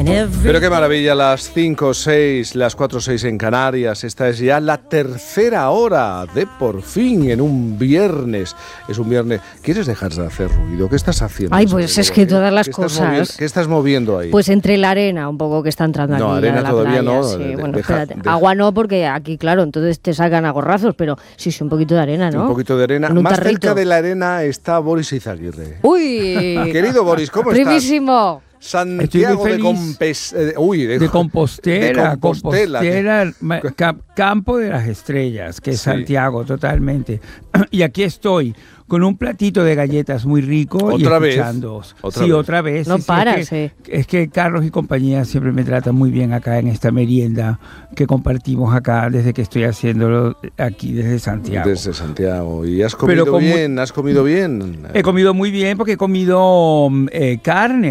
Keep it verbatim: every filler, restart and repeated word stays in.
Pero qué maravilla, las cinco, seis, las cuatro, seis en Canarias. Esta es ya la tercera hora de Por Fin en un viernes. Es un viernes. ¿Quieres dejar de hacer ruido? ¿Qué estás haciendo? Ay, pues es que todas las ¿Qué cosas. Estás moviendo, ¿Qué estás moviendo ahí? Pues entre la arena un poco que está entrando aquí. No, arena a la todavía playa, no. Sí. De, bueno, deja, espérate. deja. Agua no, porque aquí, claro, entonces te sacan a gorrazos, pero sí, sí, un poquito de arena, ¿no? Un poquito de arena. Más tarrito. Cerca de la arena está Boris Izaguirre. ¡Uy! Querido Boris, ¿cómo Privísimo. estás? Santiago de, Compes, eh, uy, de, de Compostela, de Compostela, Compostela que... ca, Campo de las Estrellas, que es sí. Santiago, totalmente. Y aquí estoy con un platito de galletas muy rico. ¿Otra y vez? ¿Otra sí, vez? otra vez. No sí, paras, sí, es, eh. que, es que Carlos y compañía siempre me tratan muy bien acá en esta merienda que compartimos acá desde que estoy haciéndolo aquí desde Santiago. Desde Santiago. ¿Y has comido como, bien? ¿Has comido bien? He comido muy bien porque he comido eh, carne.